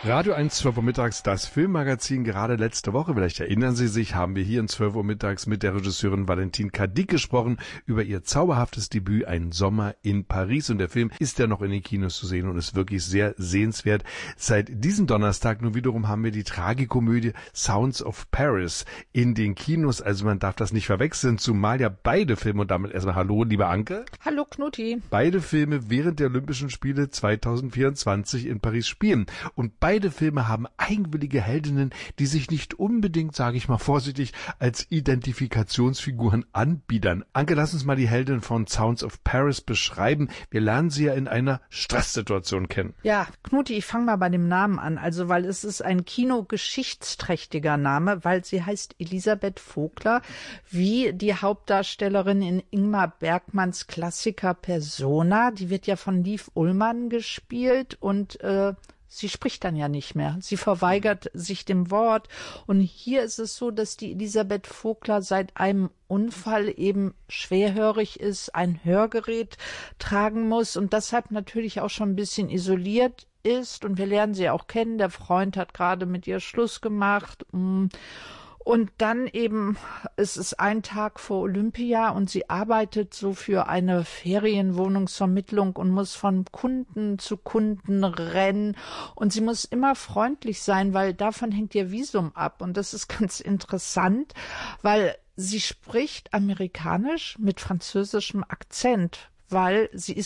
Radio 1, 12 Uhr mittags, das Filmmagazin. Gerade letzte Woche, vielleicht erinnern Sie sich, haben wir hier um 12 Uhr mittags mit der Regisseurin Valentine Cadic gesprochen über ihr zauberhaftes Debüt Ein Sommer in Paris. Und der Film ist ja noch in den Kinos zu sehen und ist wirklich sehr sehenswert. Seit diesem Donnerstag nun wiederum haben wir die Tragikomödie Sounds of Paris in den Kinos. Also man darf das nicht verwechseln, zumal ja beide Filme, und damit erstmal Hallo, liebe Anke. Hallo, Knutti. Beide Filme während der Olympischen Spiele 2024 in Paris spielen. Und beide Filme haben eigenwillige Heldinnen, die sich nicht unbedingt, sage ich mal vorsichtig, als Identifikationsfiguren anbiedern. Anke, lass uns mal die Heldin von Sounds of Paris beschreiben. Wir lernen sie ja in einer Stresssituation kennen. Ja, Knutti, ich fange mal bei dem Namen an. Also, weil es ist ein kinogeschichtsträchtiger Name, weil sie heißt Elisabeth Vogler, wie die Hauptdarstellerin in Ingmar Bergmanns Klassiker Persona. Die wird ja von Liv Ullmann gespielt und sie spricht dann ja nicht mehr. Sie verweigert sich dem Wort. Und hier ist es so, dass die Elisabeth Vogler seit einem Unfall eben schwerhörig ist, ein Hörgerät tragen muss und deshalb natürlich auch schon ein bisschen isoliert ist. Und wir lernen sie auch kennen. Der Freund hat gerade mit ihr Schluss gemacht. Und dann eben, es ist ein Tag vor Olympia und sie arbeitet so für eine Ferienwohnungsvermittlung und muss von Kunden zu Kunden rennen. Und sie muss immer freundlich sein, weil davon hängt ihr Visum ab. Und das ist ganz interessant, weil sie spricht amerikanisch mit französischem Akzent, weil sie ist